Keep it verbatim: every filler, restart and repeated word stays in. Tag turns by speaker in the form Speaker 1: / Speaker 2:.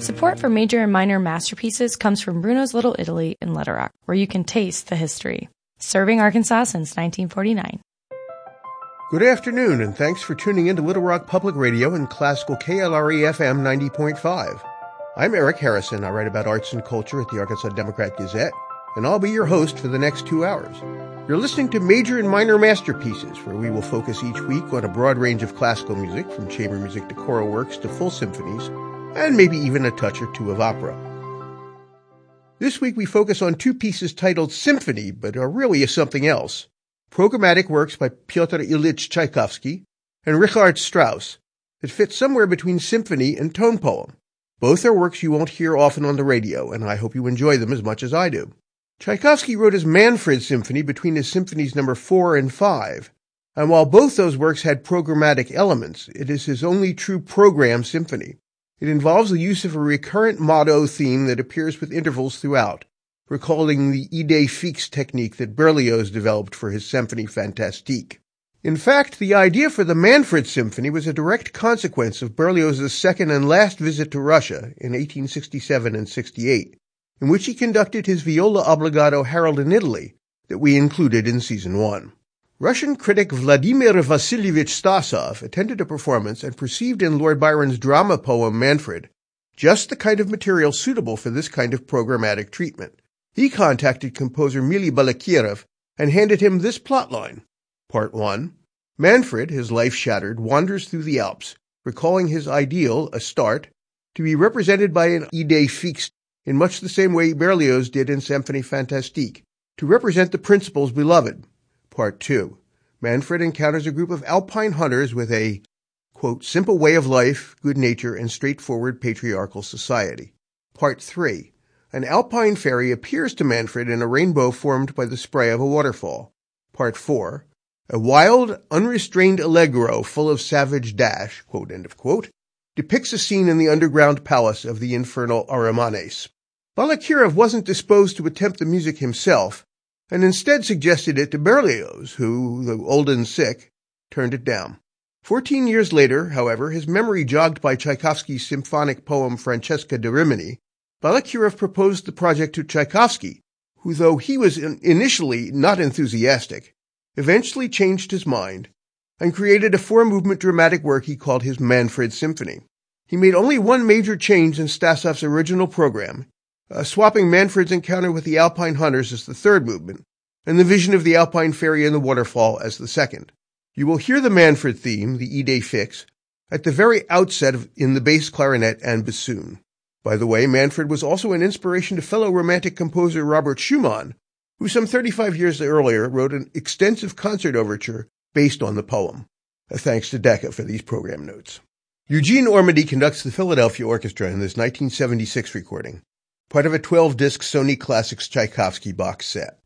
Speaker 1: Support for Major and Minor Masterpieces comes from Bruno's Little Italy in Little Rock, where you can taste the history. Serving Arkansas since nineteen forty-nine.
Speaker 2: Good afternoon, and thanks for tuning in to Little Rock Public Radio and Classical K L R E F M ninety point five. I'm Eric Harrison. I write about arts and culture at the Arkansas Democrat-Gazette, and I'll be your host for the next two hours. You're listening to Major and Minor Masterpieces, where we will focus each week on a broad range of classical music, from chamber music to choral works to full symphonies, and maybe even a touch or two of opera. This week we focus on two pieces titled Symphony, but are really something else. Programmatic works by Pyotr Ilyich Tchaikovsky and Richard Strauss that fit somewhere between symphony and tone poem. Both are works you won't hear often on the radio, and I hope you enjoy them as much as I do. Tchaikovsky wrote his Manfred Symphony between his symphonies number four and five, and while both those works had programmatic elements, it is his only true program symphony. It involves the use of a recurrent motto theme that appears with intervals throughout, recalling the idée fixe technique that Berlioz developed for his Symphonie Fantastique. In fact, the idea for the Manfred Symphony was a direct consequence of Berlioz's second and last visit to Russia in eighteen sixty-seven and sixty-eight, in which he conducted his viola obbligato Harold in Italy that we included in Season one. Russian critic Vladimir Vasilievich Stasov attended a performance and perceived in Lord Byron's drama poem Manfred just the kind of material suitable for this kind of programmatic treatment. He contacted composer Mily Balakirev and handed him this plotline. Part one. Manfred, his life shattered, wanders through the Alps, recalling his ideal, Astarte, to be represented by an idée fixe in much the same way Berlioz did in Symphonie Fantastique, to represent the principles beloved. Part two. Manfred encounters a group of Alpine hunters with a, quote, simple way of life, good nature, and straightforward patriarchal society. Part three. An Alpine fairy appears to Manfred in a rainbow formed by the spray of a waterfall. Part four. A wild, unrestrained allegro full of savage dash, quote, end of quote, depicts a scene in the underground palace of the infernal Arimanes. Balakirev wasn't disposed to attempt the music himself, and instead suggested it to Berlioz, who, though old and sick, turned it down. Fourteen years later, however, his memory jogged by Tchaikovsky's symphonic poem Francesca da Rimini, Balakirev proposed the project to Tchaikovsky, who, though he was initially not enthusiastic, eventually changed his mind and created a four-movement dramatic work he called his Manfred Symphony. He made only one major change in Stasov's original program, uh, swapping Manfred's encounter with the Alpine hunters as the third movement, and the vision of the Alpine fairy in the waterfall as the second. You will hear the Manfred theme, the idée fixe, at the very outset of, in the bass clarinet and bassoon. By the way, Manfred was also an inspiration to fellow Romantic composer Robert Schumann, who some thirty-five years earlier wrote an extensive concert overture based on the poem. Uh, thanks to Decca for these program notes. Eugene Ormandy conducts the Philadelphia Orchestra in this nineteen seventy-six recording, part of a twelve-disc Sony Classics Tchaikovsky box set.